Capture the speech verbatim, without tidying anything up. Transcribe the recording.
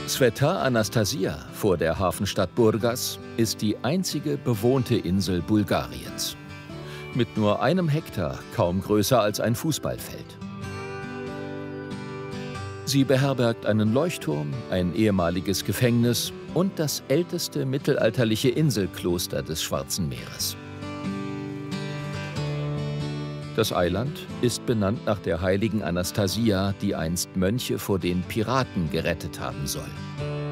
Sveta Anastasia vor der Hafenstadt Burgas ist die einzige bewohnte Insel Bulgariens. Mit nur einem Hektar, kaum größer als ein Fußballfeld. Sie beherbergt einen Leuchtturm, ein ehemaliges Gefängnis und das älteste mittelalterliche Inselkloster des Schwarzen Meeres. Das Eiland ist benannt nach der heiligen Anastasia, die einst Mönche vor den Piraten gerettet haben soll.